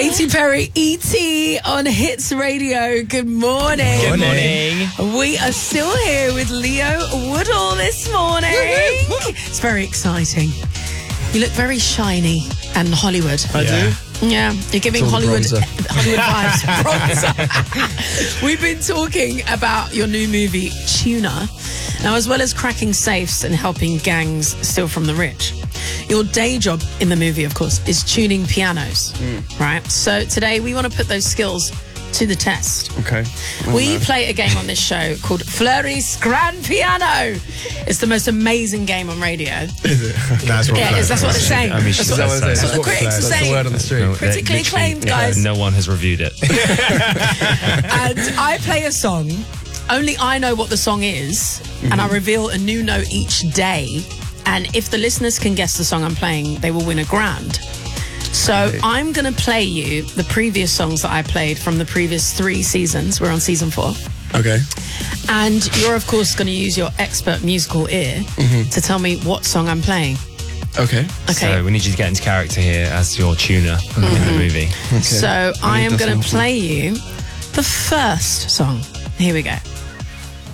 Katy Perry, E.T. on Hits Radio. Good morning. Good morning. We are still here with Leo Woodall this morning. It's very exciting. You look very shiny and Hollywood. I do? Yeah, you're giving Hollywood bronzer. vibes. Bronzer. We've been talking about your new movie, Tuna. Now, as well as cracking safes and helping gangs steal from the rich, your day job in the movie, of course, is tuning pianos, right? So today we want to put those skills to the test. Okay. We play a game on this show called Fleury's Grand Piano. It's the most amazing game on radio. Is it? That's what That's what they're saying. I mean, That's she's what saying. that's what the critics are That's the saying. word on the street. Critically acclaimed, guys. No one has reviewed it. And I play a song. Only I know what the song is, and I reveal a new note each day. And if the listeners can guess the song I'm playing, they will win $1,000. So I'm going to play you the previous songs that I played from the previous 3 seasons. We're on season 4. Okay. And you're, of course, going to use your expert musical ear to tell me what song I'm playing. Okay. Okay. So we need you to get into character here as your tuner in the movie. So I am need going the to play you the first song. Here we go.